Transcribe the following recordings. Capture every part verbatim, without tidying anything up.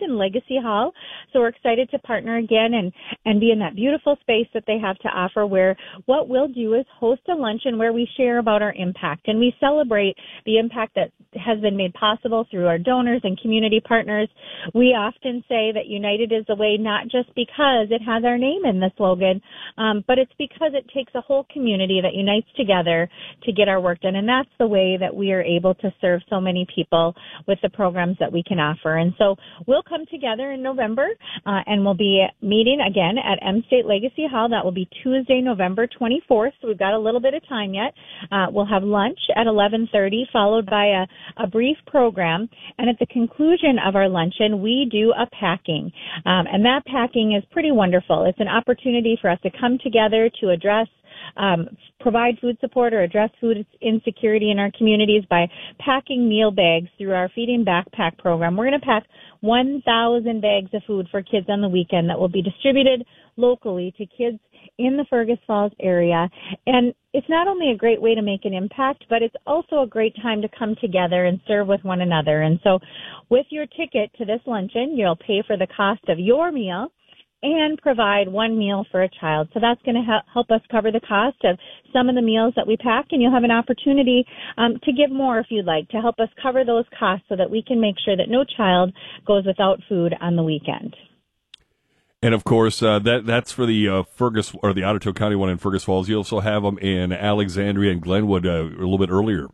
in Legacy Hall. So we're excited to partner again and, and be in that beautiful space that they have to offer, where what we'll do is host a luncheon where we share about our impact and we celebrate the impact that has been made possible through our donors and community partners. We often say that United is the way, not just because it has our name in the slogan, um, but it's because it takes a whole community that unites together to get our work done. And that's the way that we are able to serve so many people with the programs that we can offer. And so we'll come together in November, uh, and we'll be meeting again at M State Legacy Hall. That will be Tuesday, November twenty-fourth. So we've got a little bit of time yet. Uh, we'll have lunch at eleven thirty, followed by a, a brief program. And at the conclusion of our luncheon, we do a packing. Um, and that packing is pretty wonderful. It's an opportunity for us to come together to address Um, provide food support or address food insecurity in our communities by packing meal bags through our Feeding Backpack program. We're going to pack one thousand bags of food for kids on the weekend that will be distributed locally to kids in the Fergus Falls area. And it's not only a great way to make an impact, but it's also a great time to come together and serve with one another. And so with your ticket to this luncheon, you'll pay for the cost of your meal and provide one meal for a child. So that's going to ha- help us cover the cost of some of the meals that we pack, and you'll have an opportunity um, to give more if you'd like, to help us cover those costs so that we can make sure that no child goes without food on the weekend. And, of course, uh, that that's for the uh, Fergus or the Otter Tail County one in Fergus Falls. You also have them in Alexandria and Glenwood uh, a little bit earlier.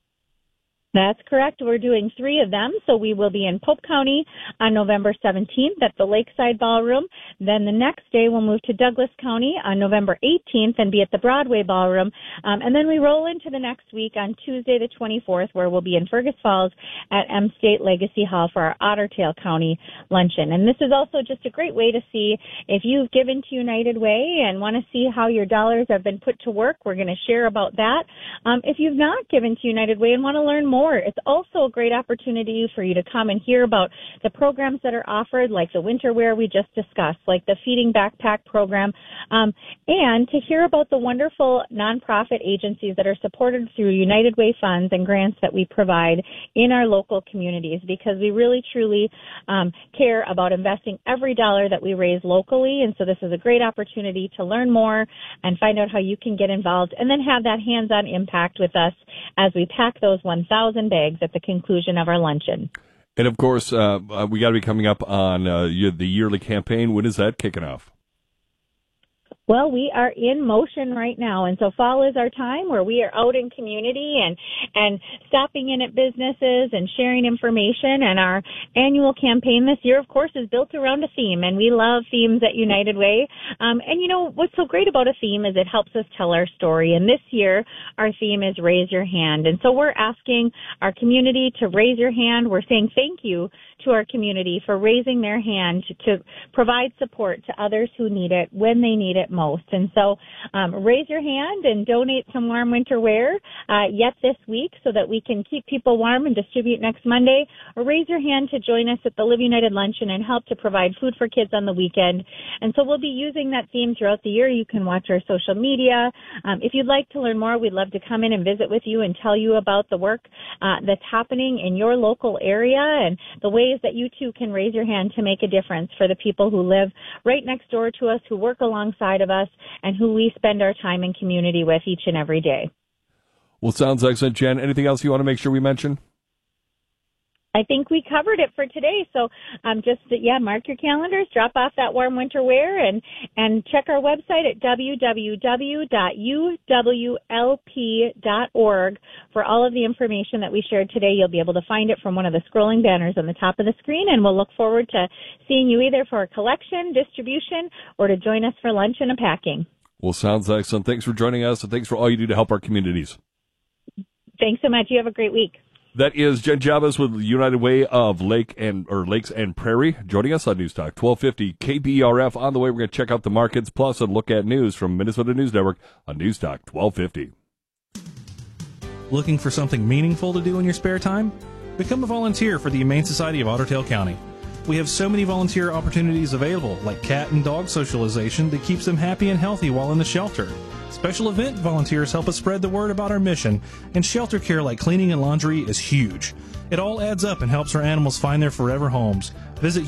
That's correct. We're doing three of them. So we will be in Pope County on November seventeenth at the Lakeside Ballroom. Then the next day we'll move to Douglas County on November eighteenth and be at the Broadway Ballroom. Um, and then we roll into the next week on Tuesday the twenty-fourth, where we'll be in Fergus Falls at M State Legacy Hall for our Otter Tail County luncheon. And this is also just a great way to see if you've given to United Way and want to see how your dollars have been put to work. We're going to share about that. Um, if you've not given to United Way and want to learn more, it's also a great opportunity for you to come and hear about the programs that are offered, like the winter wear we just discussed, like the Feeding Backpack program, um, and to hear about the wonderful nonprofit agencies that are supported through United Way funds and grants that we provide in our local communities, because we really, truly um, care about investing every dollar that we raise locally. And so this is a great opportunity to learn more and find out how you can get involved and then have that hands-on impact with us as we pack those one thousand bags at the conclusion of our luncheon. And, of course, uh, we got to be coming up on uh, the yearly campaign. When is that kicking off? Well, we are in motion right now, and so fall is our time where we are out in community and and stopping in at businesses and sharing information. And our annual campaign this year, of course, is built around a theme, and we love themes at United Way. Um, and, you know, what's so great about a theme is it helps us tell our story. And this year, our theme is Raise Your Hand. And so we're asking our community to raise your hand. We're saying thank you to our community for raising their hand to, to provide support to others who need it when they need it most. And so um, raise your hand and donate some warm winter wear uh, yet this week so that we can keep people warm and distribute next Monday, or raise your hand to join us at the Live United Luncheon and help to provide food for kids on the weekend. And so we'll be using that theme throughout the year. You can watch our social media. Um, if you'd like to learn more, we'd love to come in and visit with you and tell you about the work uh, that's happening in your local area and the ways that you too can raise your hand to make a difference for the people who live right next door to us, who work alongside of us, and who we spend our time in community with each and every day. Well, sounds excellent, Jen. Anything else you want to make sure we mention? I think we covered it for today. So um, just, yeah, mark your calendars, drop off that warm winter wear, and, and check our website at w w w dot u w l p dot org for all of the information that we shared today. You'll be able to find it from one of the scrolling banners on the top of the screen, and we'll look forward to seeing you either for a collection, distribution, or to join us for lunch and a packing. Well, sounds excellent. Thanks for joining us, and thanks for all you do to help our communities. Thanks so much. You have a great week. That is Jen Jabas with United Way of Lake and or Lakes and Prairie, joining us on News Talk twelve fifty K B R F. On the way, we're going to check out the markets, plus a look at news from Minnesota News Network on News Talk twelve fifty. Looking for something meaningful to do in your spare time? Become a volunteer for the Humane Society of Otter Tail County. We have so many volunteer opportunities available, like cat and dog socialization that keeps them happy and healthy while in the shelter. Special event volunteers help us spread the word about our mission, and shelter care like cleaning and laundry is huge. It all adds up and helps our animals find their forever homes. Visit